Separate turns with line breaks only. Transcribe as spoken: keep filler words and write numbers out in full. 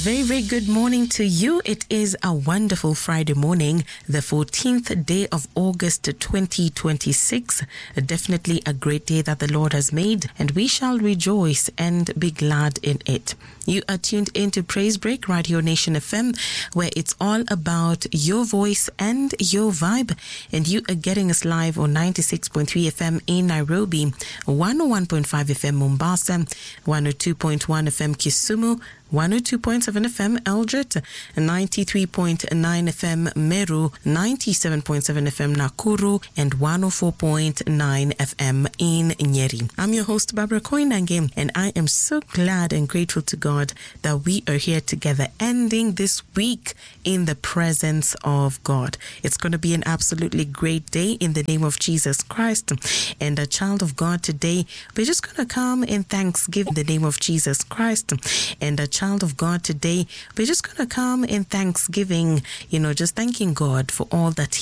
very, very good morning to you. It is a wonderful Friday morning, the fourteenth day of August twenty twenty-six. Definitely a great day that the Lord has made, and we shall rejoice and be glad in it. You are tuned into Praise Break, Radio Nation F M, where it's all about your voice and your vibe. And you are getting us live on ninety-six point three F M in Nairobi, one oh one point five F M Mombasa, one oh two point one F M Kisumu, one oh two point seven F M Eldoret, ninety-three point nine F M Meru, ninety-seven point seven F M Nakuru, and one oh four point nine F M in Nyeri. I'm your host, Barbara Koinange, and I am so glad and grateful to God that we are here together, ending this week in the presence of God. It's going to be an absolutely great day in the name of Jesus Christ. And a child of God today, we're just going to come in thanksgiving in the name of Jesus Christ. And a child of God today, we're just going to come in thanksgiving, you know, just thanking God for all that